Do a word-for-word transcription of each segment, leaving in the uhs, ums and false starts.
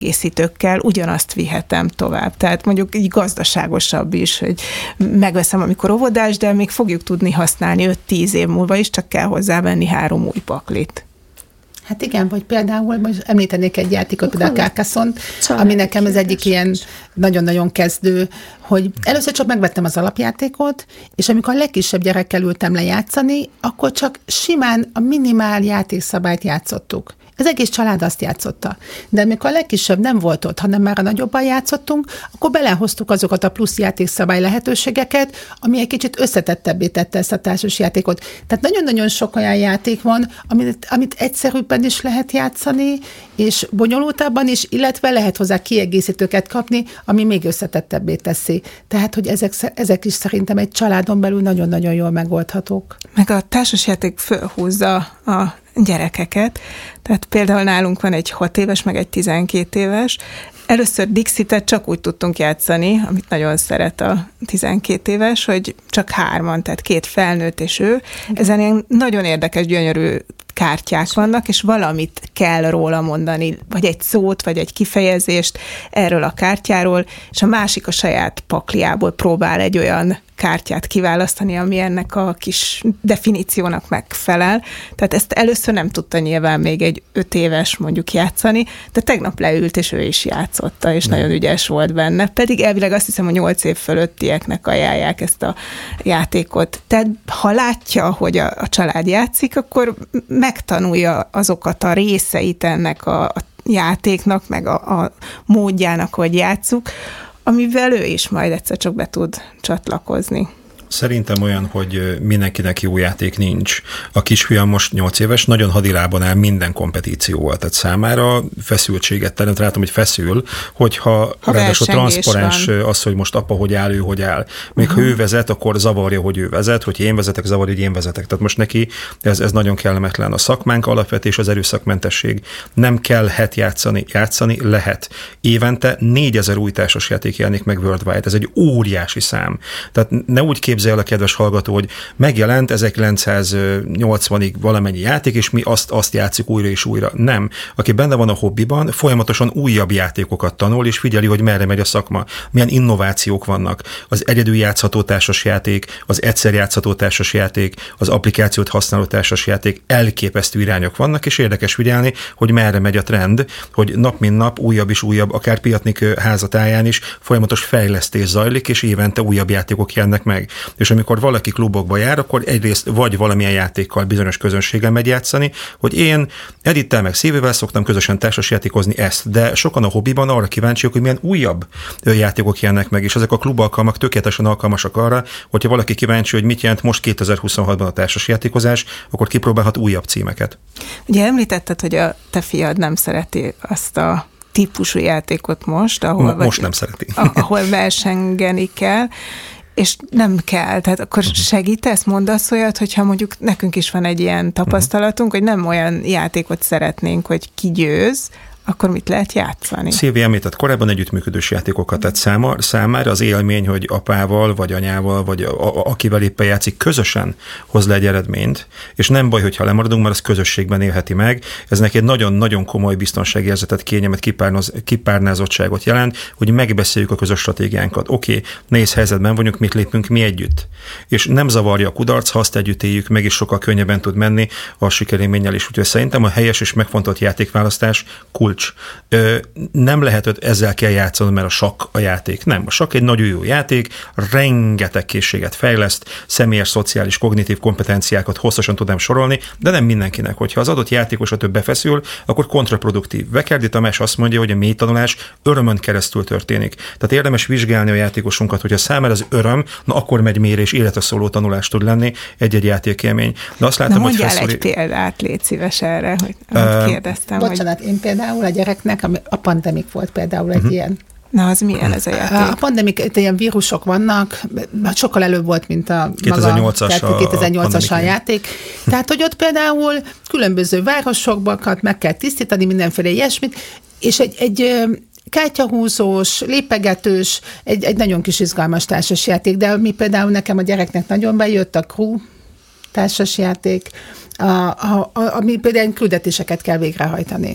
készítőkkel ugyanazt vihetem tovább. Tehát mondjuk így gazdaságosabb is, hogy megveszem, amikor óvodás, de még fogjuk tudni használni öt-tíz év múlva is, csak kell hozzávenni három új paklit. Hát igen, vagy például most említenék egy játékot, például a Carcassonne, ami nekem az egyik ilyen nagyon-nagyon kezdő, hogy először csak megvettem az alapjátékot, és amikor a legkisebb gyerekkel ültem lejátszani, akkor csak simán a minimál játékszabályt játszottuk. Az egész család azt játszotta. De amikor a legkisebb nem volt ott, hanem már a nagyobban játszottunk, akkor belehoztuk azokat a plusz játékszabály lehetőségeket, ami egy kicsit összetettebbé tette ezt a társasjátékot. Tehát nagyon-nagyon sok olyan játék van, amit, amit egyszerűbben is lehet játszani, és bonyolultabban is, illetve lehet hozzá kiegészítőket kapni, ami még összetettebbé teszi. Tehát, hogy ezek, ezek is szerintem egy családon belül nagyon-nagyon jól megoldhatók. Meg a társasjáték fölhúzza a gyerekeket. Tehát például nálunk van egy hat éves, meg egy tizenkét éves. Először Dixitet csak úgy tudtunk játszani, amit nagyon szeret a tizenkét éves, hogy csak hárman, tehát két felnőtt és ő. Ezen ilyen nagyon érdekes, gyönyörű kártyák vannak, és valamit kell róla mondani, vagy egy szót, vagy egy kifejezést erről a kártyáról, és a másik a saját pakliából próbál egy olyan kártyát kiválasztani, ami ennek a kis definíciónak megfelel. Tehát ezt először nem tudta nyilván még egy öt éves mondjuk játszani, de tegnap leült, és ő is játszotta, és nem. Nagyon ügyes volt benne. Pedig elvileg azt hiszem, hogy nyolc év fölöttieknek ajánlják ezt a játékot. Tehát ha látja, hogy a, a család játszik, akkor megtanulja azokat a részeit ennek a, a játéknak, meg a, a módjának, hogy játsszuk, amivel ő is majd egyszer csak be tud csatlakozni. Szerintem olyan, hogy mindenkinek jó játék nincs. A kisfiam most nyolc éves, nagyon hadilában áll minden kompetícióval, tehát számára feszültséget teremt, látom, hogy feszül, hogyha ráadásul transzparens van. Az, hogy most apa hogy áll, ő hogy áll. Még uh-huh. ha ő vezet, akkor zavarja, hogy ő vezet, hogy én vezetek, zavarja, hogy én vezetek. Tehát most neki ez, ez nagyon kellemetlen. A szakmánk alapvetés az erőszakmentesség. Nem kellhet játszani, játszani lehet. Évente négyezer új társasjáték jelenik meg worldwide. Ez egy óriási szám. Tehát ne úgy képzelj el a kedves hallgató, hogy megjelent ezerkilencszáznyolcvanig valamennyi játék, és mi azt, azt játszik újra és újra. Nem. Aki benne van a hobbiban, folyamatosan újabb játékokat tanul, és figyeli, hogy merre megy a szakma. Milyen innovációk vannak. Az egyedül játszható társasjáték, az egyszer játszható társasjáték, az applikációt használó társasjáték, elképesztő irányok vannak, és érdekes figyelni, hogy merre megy a trend, hogy nap mint nap újabb és újabb, akár Piatnik házatáján is folyamatos fejlesztés zajlik, és évente újabb játékok jelennek meg. És amikor valaki klubokba jár, akkor egyrészt vagy valamilyen játékkal bizonyos közönséggel megy játszani, hogy én Edittel meg Szévével szoktam közösen társasjátékozni ezt, de sokan a hobbiban arra kíváncsiak, hogy milyen újabb játékok jelennek meg, és ezek a klubalkalmak tökéletesen alkalmasak arra, hogyha valaki kíváncsi, hogy mit jelent most kétezer-huszonhatban a társasjátékozás, akkor kipróbálhat újabb címeket. Ugye említetted, hogy a te fiad nem szereti azt a típusú játékot most, ahol, Ma, most vagy, nem szereti. ahol versengeni kell, és nem kell, tehát akkor segítesz, mondasz olyat, hogyha mondjuk nekünk is van egy ilyen tapasztalatunk, hogy nem olyan játékot szeretnénk, hogy ki győz, akkor mit lehet játszani? Szilvi említett korábban együttműködős játékokat, tehát száma, számára az élmény, hogy apával, vagy anyával, vagy a, a, akivel éppen játszik, közösen hoz le egy eredményt, és nem baj, hogyha lemaradunk, mert az közösségben élheti meg. Ez neki egy nagyon-nagyon komoly biztonságérzetet, kényelmet, kipárnoz, kipárnázottságot jelent, hogy megbeszéljük a közös stratégiánkat. Oké, okay, nehéz helyzetben vagyunk, mit lépünk mi együtt. És nem zavarja a kudarc, ha azt együtt éljük meg, és sokkal könnyebben tud menni a sikerélménnyel is. Úgyhogy szerintem a helyes és megfontolt játékválasztás kulcs. Ö, nem lehet, hogy ezzel kell játszani, mert a sakk a játék. Nem, a sakk egy nagyon jó játék, rengeteg készséget fejleszt, személyes, szociális, kognitív kompetenciákat hosszasan tudnám sorolni, de nem mindenkinek. Hogyha az adott játékos a több befeszül, akkor kontraproduktív. Vekerdi Tamás azt mondja, hogy a mély tanulás örömön keresztül történik. Tehát érdemes vizsgálni a játékosunkat, hogy a számára az öröm, na akkor megy mélyre, és életre szóló tanulás tud lenni egy-egy játékélmény. De azt látom, na, hogy mondjál egy példát, légy szíves erre, hogy uh, kérdeztem. Bocsánat, hogy... én például a gyereknek, a pandemik volt például egy uh-huh. ilyen. Na, az milyen ez a játék? A pandemik, ilyen vírusok vannak, sokkal előbb volt, mint a kétezer-nyolcas maga, kétezer-nyolcas a, a játék. Tehát, hogy ott például különböző városokat meg kell tisztítani, mindenféle ilyesmit, és egy, egy kártyahúzós, lépegetős, egy, egy nagyon kis izgalmas társasjáték, de mi például nekem a gyereknek nagyon bejött a Crew társasjáték, a, a, a, ami például küldetéseket kell végrehajtani.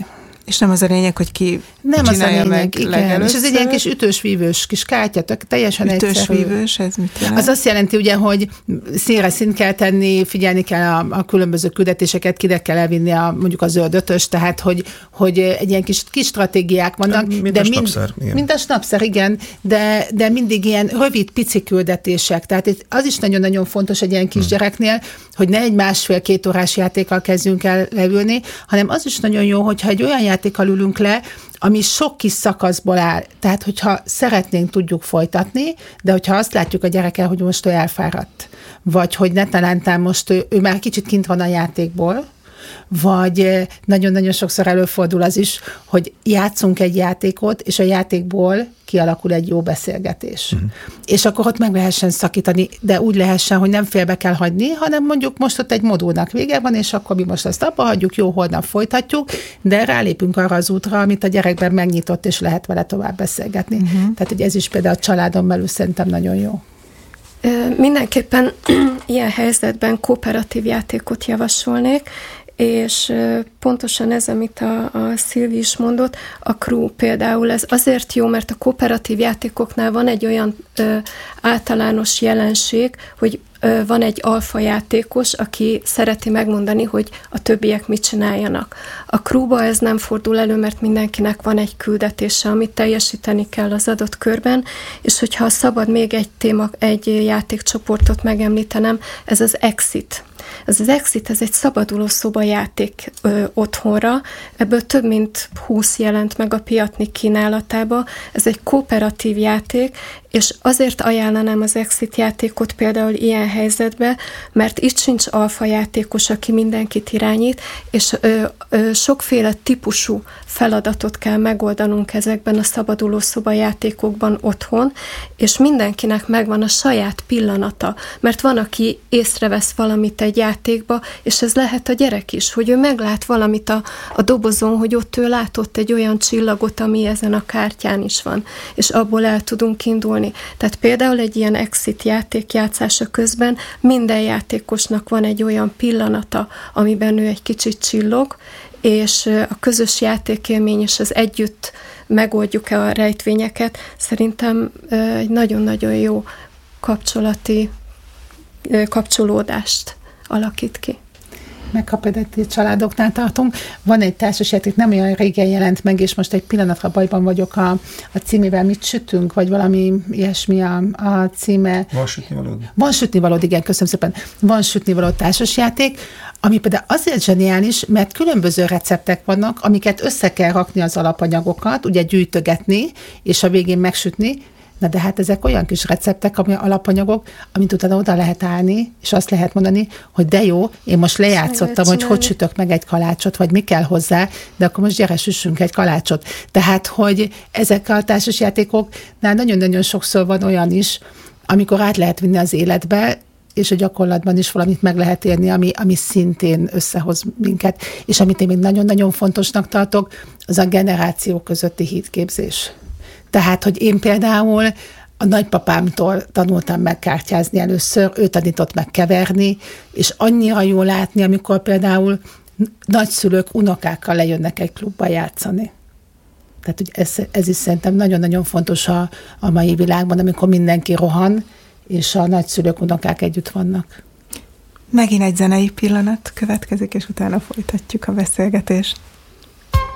És nem az a lényeg, hogy ki nem csinálja az a lényeg, meg igen. legelőször. És ez egy ilyen kis ütős-vívős kis kártya, tök, teljesen egyszerű. Ütős-vívős, ez mit jelent? Az azt jelenti ugye, hogy színre színt kell tenni, figyelni kell a, a különböző küldetéseket, kire kell elvinni a, mondjuk a zöld ötös, tehát hogy, hogy egy ilyen kis, kis stratégiák vannak. Mint de a mind, snapszer. Igen. Mint a snapszer, igen, de, de mindig ilyen rövid, pici küldetések. Tehát az is nagyon-nagyon fontos egy ilyen kisgyereknél, hogy ne egy másfél-két órás játékkal kezdjünk el leülni, hanem az is nagyon jó, hogyha egy olyan játékkal ülünk le, ami sok kis szakaszból áll. Tehát, hogyha szeretnénk, tudjuk folytatni, de hogyha azt látjuk a gyerekkel, hogy most ő elfáradt, vagy hogy ne talántán most ő, ő már kicsit kint van a játékból, vagy nagyon-nagyon sokszor előfordul az is, hogy játszunk egy játékot, és a játékból kialakul egy jó beszélgetés. Uh-huh. És akkor ott meg lehessen szakítani, de úgy lehessen, hogy nem félbe kell hagyni, hanem mondjuk most ott egy modulnak vége van, és akkor mi most azt abba hagyjuk, jó, holnap folytatjuk, de rálépünk arra az útra, amit a gyerekben megnyitott, és lehet vele tovább beszélgetni. Uh-huh. Tehát, hogy ez is például a családon belül szerintem nagyon jó. Mindenképpen ilyen helyzetben kooperatív játékot javasolnék, és pontosan ez, amit a, a Szilvi is mondott, a crew például, ez azért jó, mert a kooperatív játékoknál van egy olyan ö, általános jelenség, hogy ö, van egy alfa játékos, aki szereti megmondani, hogy a többiek mit csináljanak. A crewba ez nem fordul elő, mert mindenkinek van egy küldetése, amit teljesíteni kell az adott körben, és hogyha szabad még egy téma, egy játékcsoportot megemlítenem, ez az Exit. Ez az Exit, ez egy szabaduló szobajáték ö, otthonra, ebből több mint húsz jelent meg a Piatnik kínálatába. Ez egy kooperatív játék, és azért ajánlanám az Exit játékot például ilyen helyzetben, mert itt sincs alfa játékos, aki mindenkit irányít, és ö, ö, sokféle típusú feladatot kell megoldanunk ezekben a szabaduló szobajátékokban otthon, és mindenkinek megvan a saját pillanata, mert van, aki észrevesz valamit egy játékba, és ez lehet a gyerek is, hogy ő meglát valamit a, a dobozon, hogy ott ő látott egy olyan csillagot, ami ezen a kártyán is van, és abból el tudunk indulni. Tehát például egy ilyen Exit játék játszása közben minden játékosnak van egy olyan pillanata, amiben ő egy kicsit csillog, és a közös játékélmény és az együtt megoldjuk-e a rejtvényeket, szerintem egy nagyon-nagyon jó kapcsolati kapcsolódást alakít ki. Megkapadetti családoknál tartunk. Van egy társasjáték, nem olyan régen jelent meg, és most egy pillanatra bajban vagyok a, a címével, mit sütünk, vagy valami ilyesmi a, a címe. Van sütnivalód. Van sütnivalód, igen, köszönöm szépen. Van sütnivalód társasjáték, ami például azért zseniális, mert különböző receptek vannak, amiket össze kell rakni az alapanyagokat, ugye gyűjtögetni, és a végén megsütni. Na de hát ezek olyan kis receptek, ami alapanyagok, amit utána oda lehet állni, és azt lehet mondani, hogy de jó, én most lejátszottam, hogy hogy sütök meg egy kalácsot, vagy mi kell hozzá, de akkor most gyere, süssünk egy kalácsot. Tehát, hogy ezek a társasjátékoknál nagyon-nagyon sokszor van olyan is, amikor át lehet vinni az életbe, és a gyakorlatban is valamit meg lehet érni, ami, ami szintén összehoz minket. És amit én még nagyon-nagyon fontosnak tartok, az a generáció közötti hitképzés. Tehát, hogy én például a nagypapámtól tanultam meg kártyázni először, ő tanított meg keverni, és annyira jó látni, amikor például nagyszülők unokákkal lejönnek egy klubba játszani. Tehát, hogy ez, ez is szerintem nagyon-nagyon fontos a, a mai világban, amikor mindenki rohan, és a nagyszülők, unokák együtt vannak. Megint egy zenei pillanat következik, és utána folytatjuk a beszélgetést.